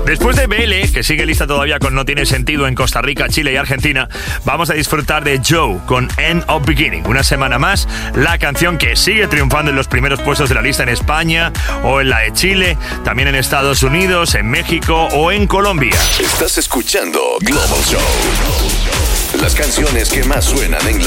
Después de BL, que sigue lista todavía con No Tiene Sentido en Costa Rica, Chile y Argentina, vamos a disfrutar de Joe con End of Beginning. Una semana más, la canción que sigue triunfando en los primeros puestos de la lista en España o en la de Chile, también en Estados Unidos, en México o en Colombia. Estás escuchando Global Show. Las canciones que más suenan en